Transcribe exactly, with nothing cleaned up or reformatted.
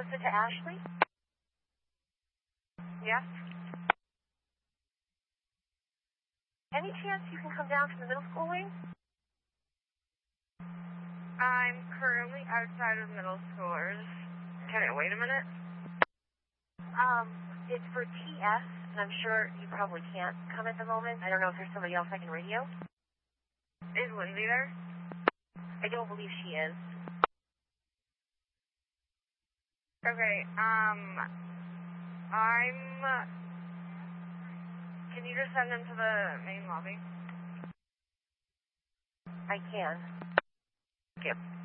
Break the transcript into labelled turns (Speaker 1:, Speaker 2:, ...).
Speaker 1: Listen to Ashley?
Speaker 2: Yes?
Speaker 1: Any chance you can come down to the middle school wing?
Speaker 2: I'm currently outside of middle schoolers. Can I wait a minute?
Speaker 1: Um, it's for T S, and I'm sure you probably can't come at the moment. I don't know if there's somebody else I can radio.
Speaker 2: Is Lindsay there?
Speaker 1: I don't believe she is.
Speaker 2: Okay, um, I'm, can you just send them to the main lobby?
Speaker 1: I can.
Speaker 2: Yep.